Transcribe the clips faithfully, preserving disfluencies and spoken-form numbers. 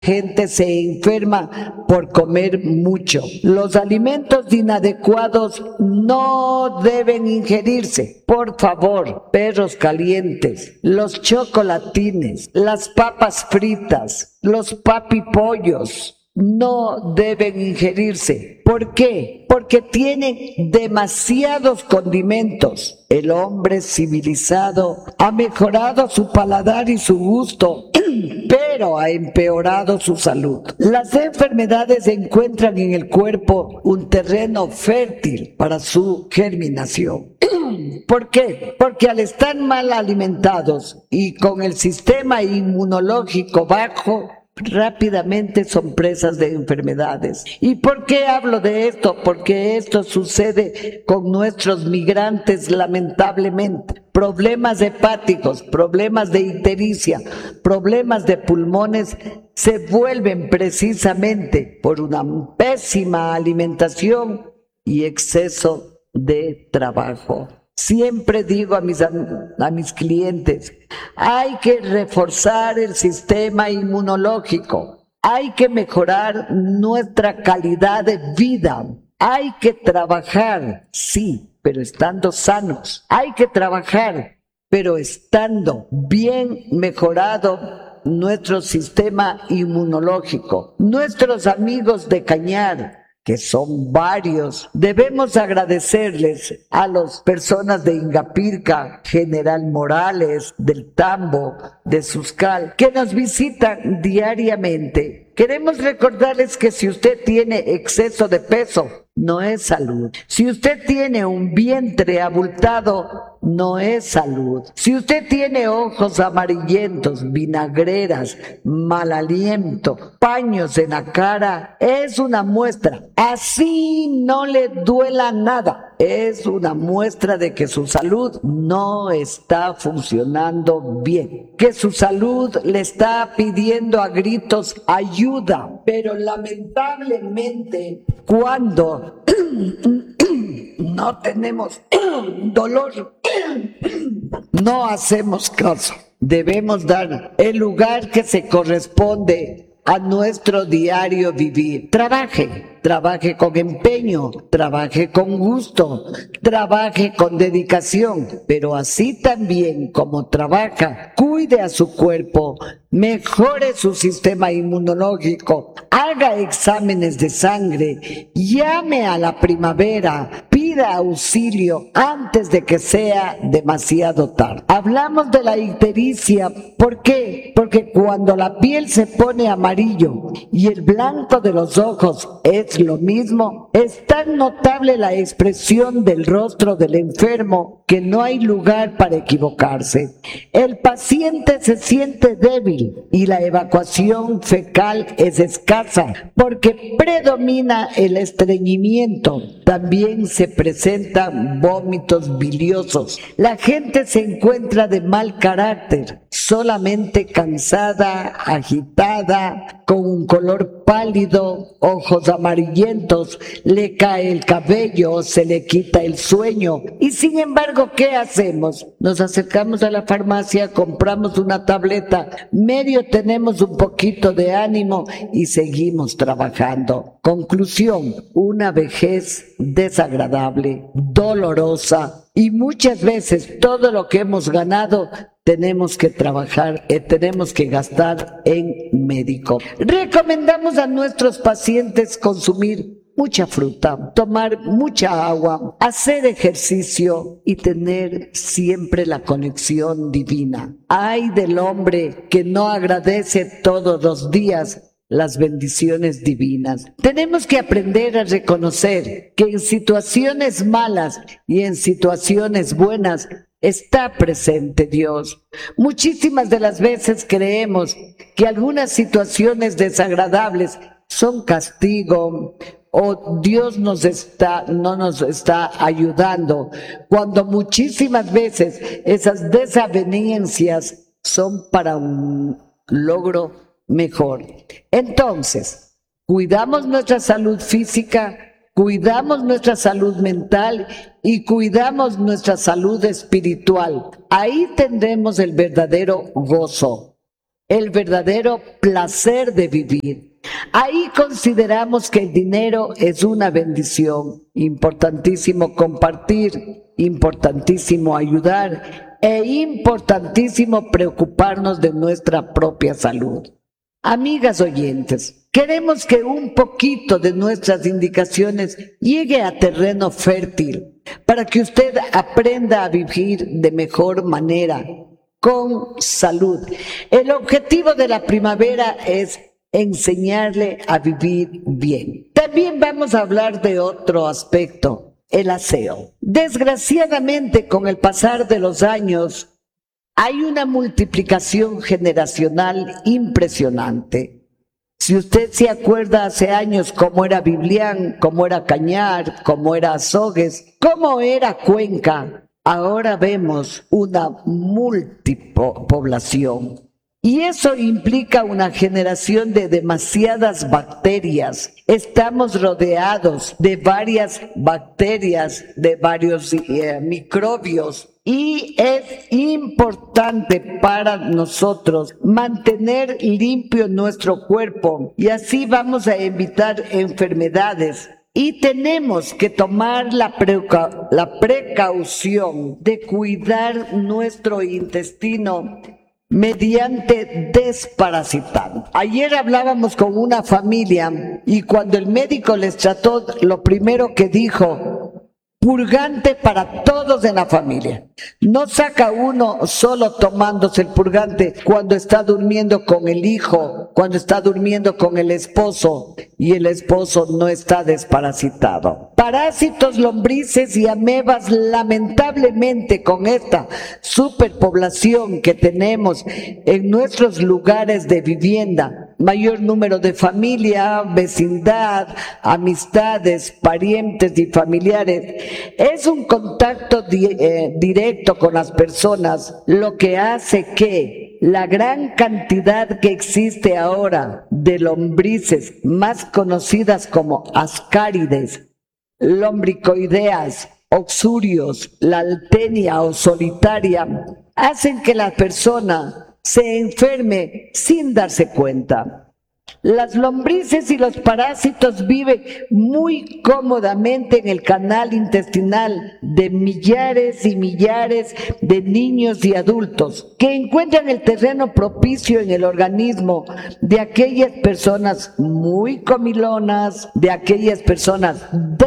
gente se enferma por comer mucho. Los alimentos inadecuados no deben ingerirse. Por favor, perros calientes, los chocolatines, las papas fritas, los papipollos no deben ingerirse. ¿Por qué? Porque tienen demasiados condimentos. El hombre civilizado ha mejorado su paladar y su gusto, pero ha empeorado su salud. Las enfermedades encuentran en el cuerpo un terreno fértil para su germinación. ¿Por qué? Porque al estar mal alimentados y con el sistema inmunológico bajo, rápidamente son presas de enfermedades. ¿Y por qué hablo de esto? Porque esto sucede con nuestros migrantes, lamentablemente. Problemas hepáticos, problemas de ictericia, problemas de pulmones se vuelven precisamente por una pésima alimentación y exceso de trabajo. Siempre digo a mis, a mis clientes, hay que reforzar el sistema inmunológico, hay que mejorar nuestra calidad de vida, hay que trabajar, sí, pero estando sanos, hay que trabajar, pero estando bien mejorado nuestro sistema inmunológico. Nuestros amigos de Cañar, que son varios, debemos agradecerles a las personas de Ingapirca, General Morales, del Tambo, de Suscal, que nos visitan diariamente. Queremos recordarles que si usted tiene exceso de peso, no es salud. Si usted tiene un vientre abultado, no es salud. Si usted tiene ojos amarillentos, vinagreras, mal aliento, paños en la cara, es una muestra. Así no le duela nada. Es una muestra de que su salud no está funcionando bien, que su salud le está pidiendo a gritos ayuda. Pero lamentablemente, cuando no tenemos dolor, no hacemos caso. Debemos dar el lugar que se corresponde a nuestro diario vivir. Trabaje, trabaje con empeño, trabaje con gusto, trabaje con dedicación, pero así también como trabaja, cuide a su cuerpo, mejore su sistema inmunológico, haga exámenes de sangre, llame a la primavera, pida auxilio antes de que sea demasiado tarde. Hablamos de la ictericia, ¿por qué? Porque cuando la piel se pone amarillo y el blanco de los ojos es lo mismo, es tan notable la expresión del rostro del enfermo que no hay lugar para equivocarse. El paciente se siente débil y la evacuación fecal es escasa porque predomina el estreñimiento. También se presentan vómitos biliosos. La gente se encuentra de mal carácter, solamente cansada, agitada, con un color pálido, ojos amarillentos, le cae el cabello, se le quita el sueño. Y sin embargo, ¿qué hacemos? Nos acercamos a la farmacia, compramos una tableta, medio tenemos un poquito de ánimo y seguimos trabajando. Conclusión, una vejez desagradable, dolorosa, y muchas veces todo lo que hemos ganado tenemos que trabajar, eh, tenemos que gastar en médico. Recomendamos a nuestros pacientes consumir mucha fruta, tomar mucha agua, hacer ejercicio y tener siempre la conexión divina. Ay del hombre que no agradece todos los días las bendiciones divinas. Tenemos que aprender a reconocer que en situaciones malas y en situaciones buenas está presente Dios. Muchísimas de las veces creemos que algunas situaciones desagradables son castigo o Dios nos está, no nos está ayudando, cuando muchísimas veces esas desavenencias son para un logro mejor. Entonces, cuidamos nuestra salud física, cuidamos nuestra salud mental y cuidamos nuestra salud espiritual. Ahí tendremos el verdadero gozo. el verdadero placer de vivir. Ahí consideramos que el dinero es una bendición, importantísimo compartir, importantísimo ayudar e importantísimo preocuparnos de nuestra propia salud. Amigas oyentes, queremos que un poquito de nuestras indicaciones llegue a terreno fértil para que usted aprenda a vivir de mejor manera, con salud. El objetivo de la primavera es enseñarle a vivir bien. También vamos a hablar de otro aspecto, el aseo. Desgraciadamente, con el pasar de los años, hay una multiplicación generacional impresionante. Si usted se acuerda hace años cómo era Biblián, cómo era Cañar, cómo era Azogues, cómo era Cuenca, ahora vemos una multipoblación. Y eso implica una generación de demasiadas bacterias. Estamos rodeados de varias bacterias, de varios eh, microbios. Y es importante para nosotros mantener limpio nuestro cuerpo y así vamos a evitar enfermedades. Y tenemos que tomar la, preca- la precaución de cuidar nuestro intestino mediante desparasitando. Ayer hablábamos con una familia y cuando el médico les trató, lo primero que dijo: purgante para todos en la familia. No saca uno solo tomándose el purgante cuando está durmiendo con el hijo, cuando está durmiendo con el esposo y el esposo no está desparasitado. Parásitos, lombrices y amebas, lamentablemente con esta superpoblación que tenemos en nuestros lugares de vivienda, mayor número de familia, vecindad, amistades, parientes y familiares, es un contacto di eh, directo con las personas lo que hace que la gran cantidad que existe ahora de lombrices, más conocidas como ascárides, lombricoideas, oxurios, la altenia o solitaria, hacen que la persona se enferme sin darse cuenta. Las lombrices y los parásitos viven muy cómodamente en el canal intestinal de millares y millares de niños y adultos que encuentran el terreno propicio en el organismo de aquellas personas muy comilonas, de aquellas personas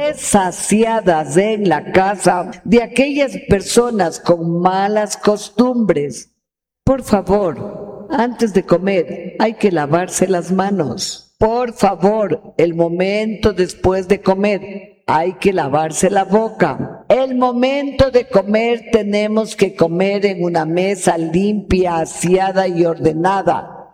desasiadas en la casa, de aquellas personas con malas costumbres. Por favor, antes de comer hay que lavarse las manos. Por favor, el momento después de comer hay que lavarse la boca. El momento de comer tenemos que comer en una mesa limpia, aseada y ordenada.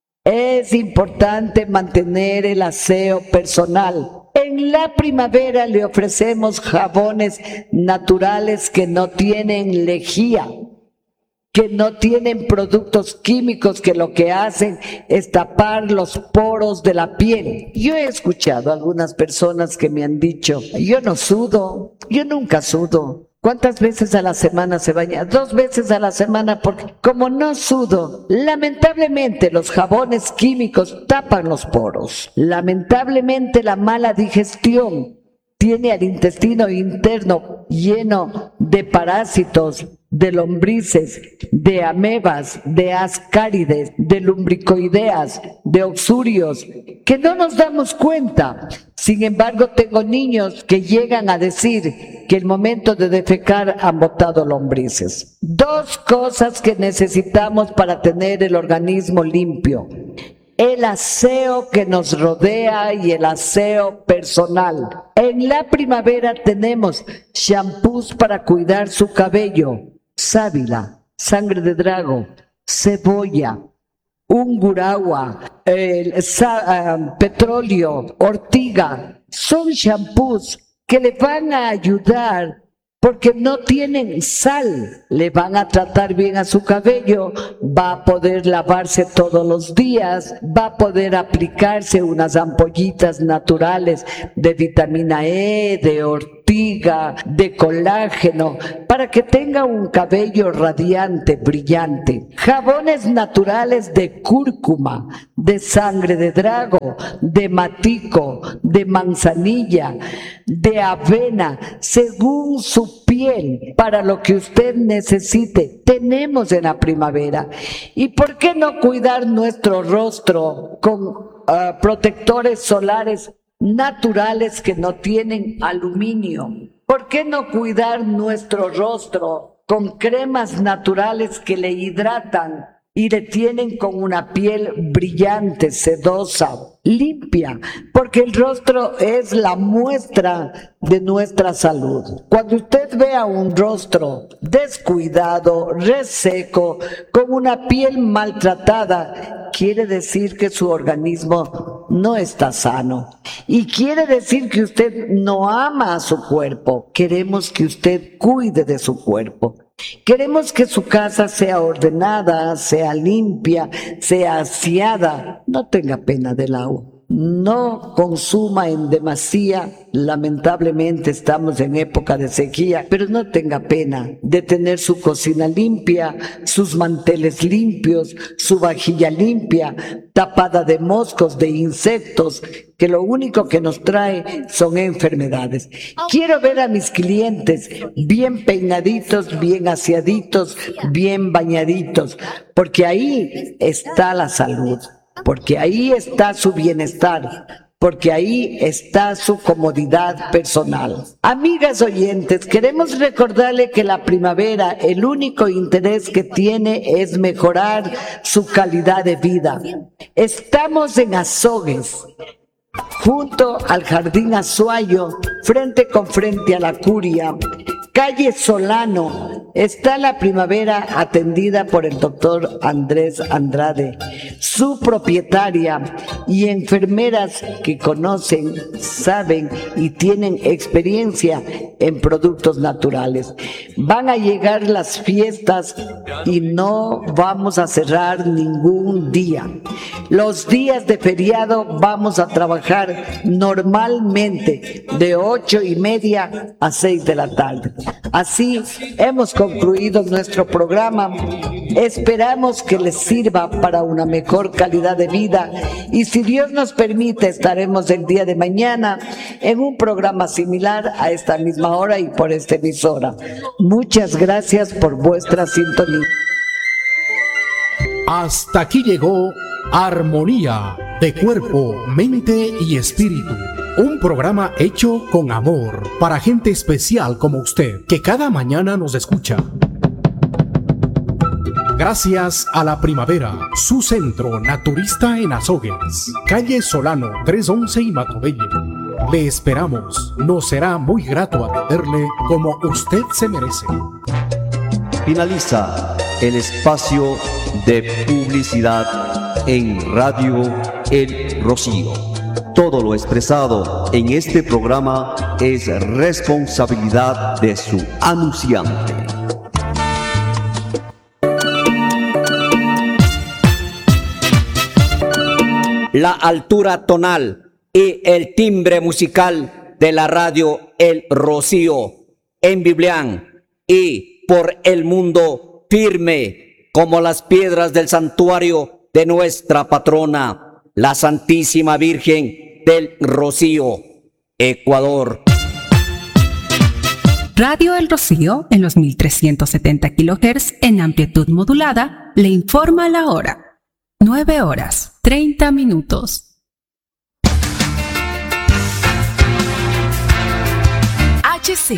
Es importante mantener el aseo personal. En la primavera le ofrecemos jabones naturales que no tienen lejía, que no tienen productos químicos que lo que hacen es tapar los poros de la piel. Yo he escuchado a algunas personas que me han dicho: yo no sudo, yo nunca sudo. ¿Cuántas veces a la semana se baña? Dos veces a la semana, porque como no sudo, lamentablemente los jabones químicos tapan los poros. Lamentablemente la mala digestión tiene al intestino interno lleno de parásitos, de lombrices, de amebas, de ascárides, de lumbricoideas, de oxurios, que no nos damos cuenta. Sin embargo, tengo niños que llegan a decir que el momento de defecar han botado lombrices. Dos cosas que necesitamos para tener el organismo limpio: el aseo que nos rodea y el aseo personal. En la primavera tenemos shampoos para cuidar su cabello: sábila, sangre de drago, cebolla, ungurahua, eh, sa, uh, petróleo, ortiga. Son shampoos que le van a ayudar porque no tienen sal, le van a tratar bien a su cabello, va a poder lavarse todos los días, va a poder aplicarse unas ampollitas naturales de vitamina E, de ortiga, ortiga, de colágeno, para que tenga un cabello radiante, brillante. Jabones naturales de cúrcuma, de sangre de drago, de matico, de manzanilla, de avena, según su piel, para lo que usted necesite. Tenemos en la primavera. ¿Y por qué no cuidar nuestro rostro con uh, protectores solares naturales que no tienen aluminio? ¿Por qué no cuidar nuestro rostro con cremas naturales que le hidratan y le tienen con una piel brillante, sedosa, limpia? Porque el rostro es la muestra de nuestra salud. Cuando usted vea un rostro descuidado, reseco, con una piel maltratada, quiere decir que su organismo no está sano. Y quiere decir que usted no ama a su cuerpo. Queremos que usted cuide de su cuerpo. Queremos que su casa sea ordenada, sea limpia, sea aseada. No tenga pena del agua. No consuma en demasía. Lamentablemente estamos en época de sequía, pero no tenga pena de tener su cocina limpia, sus manteles limpios, su vajilla limpia, tapada de moscos, de insectos, que lo único que nos trae son enfermedades. Quiero ver a mis clientes bien peinaditos, bien aseaditos, bien bañaditos, porque ahí está la salud. Porque ahí está su bienestar, porque ahí está su comodidad personal. Amigas oyentes, queremos recordarle que la primavera, el único interés que tiene es mejorar su calidad de vida. Estamos en Azogues, junto al Jardín Azuayo, frente con frente a la Curia, calle Solano. Está la primavera atendida por el doctor Andrés Andrade, su propietaria, y enfermeras que conocen, saben y tienen experiencia en productos naturales. Van a llegar las fiestas y no vamos a cerrar ningún día. Los días de feriado vamos a trabajar normalmente de ocho y media a seis de la tarde. Así hemos concluido nuestro programa. Esperamos que les sirva para una mejor calidad de vida y, si Dios nos permite, estaremos el día de mañana en un programa similar a esta misma hora y por esta emisora. Muchas gracias por vuestra sintonía. Hasta aquí llegó Armonía de Cuerpo, Mente y Espíritu. Un programa hecho con amor para gente especial como usted, que cada mañana nos escucha. Gracias a la primavera, su centro naturista en Azogues, calle Solano trescientos once y Matobelle. Le esperamos, nos será muy grato atenderle como usted se merece. Finaliza el espacio de publicidad en Radio El Rocío. Todo lo expresado en este programa es responsabilidad de su anunciante. La altura tonal y el timbre musical de la radio El Rocío en Biblián y por el mundo, firme como las piedras del santuario de nuestra patrona, la Santísima Virgen del Rocío, Ecuador. Radio El Rocío, en los mil trescientos setenta kilohertz en amplitud modulada, le informa la hora. nueve horas, treinta minutos.